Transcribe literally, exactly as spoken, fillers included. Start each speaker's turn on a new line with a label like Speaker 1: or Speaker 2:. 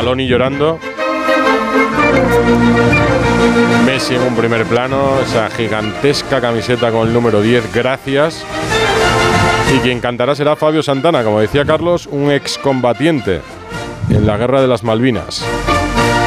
Speaker 1: Scaloni llorando. Messi en un primer plano, esa gigantesca camiseta con el número diez, gracias. Y quien cantará será Fabio Santana, como decía Carlos, un excombatiente en la guerra de las Malvinas.